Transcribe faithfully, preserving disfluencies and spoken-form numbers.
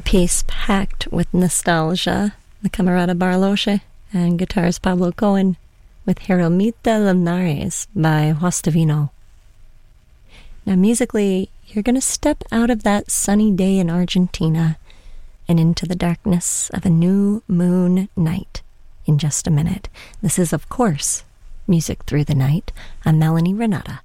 piece packed with nostalgia, the Camerata Barloche, and guitarist Pablo Cohen with Jeromita Linares by Juastavino. Now musically, you're going to step out of that sunny day in Argentina and into the darkness of a new moon night in just a minute. This is, of course, Music Through the Night. I'm Melanie Renata.